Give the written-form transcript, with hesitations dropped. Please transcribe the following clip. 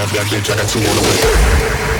that bitch, I got you on the way.